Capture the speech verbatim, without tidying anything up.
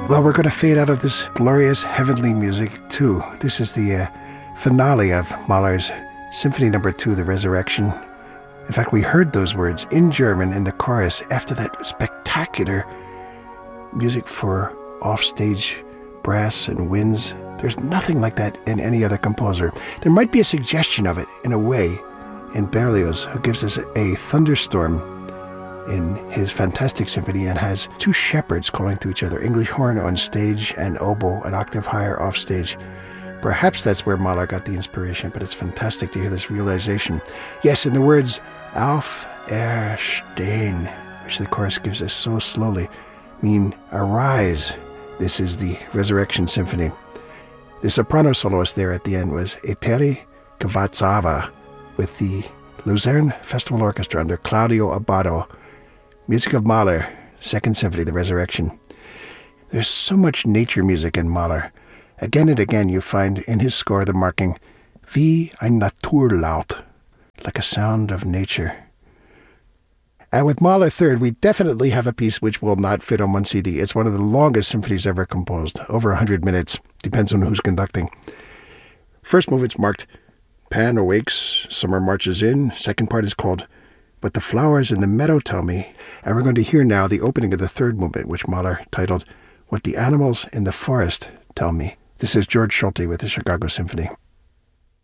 Well, we're going to fade out of this glorious heavenly music, too. This is the uh, finale of Mahler's Symphony Number Two, The Resurrection. In fact, we heard those words in German in the chorus after that spectacular music for offstage brass and winds. There's nothing like that in any other composer. There might be a suggestion of it, in a way, in Berlioz, who gives us a thunderstorm in his fantastic symphony and has two shepherds calling to each other, English horn on stage and oboe an octave higher off stage. Perhaps that's where Mahler got the inspiration, but it's fantastic to hear this realization. Yes, in the words Auf erstehen, which the chorus gives us so slowly, mean arise. This is the Resurrection Symphony. The soprano soloist there at the end was Eteri Kavatsava with the Lucerne Festival Orchestra under Claudio Abbado. Music of Mahler, Second Symphony, The Resurrection. There's so much nature music in Mahler. Again and again you find in his score the marking wie ein Naturlaut, like a sound of nature. And with Mahler Third, we definitely have a piece which will not fit on one C D. It's one of the longest symphonies ever composed, over one hundred minutes. Depends on who's conducting. First movement's marked Pan awakes, summer marches in. Second part is called What the Flowers in the Meadow Tell Me. And we're going to hear now the opening of the third movement, which Mahler titled What the Animals in the Forest Tell Me. This is George Solti with the Chicago Symphony.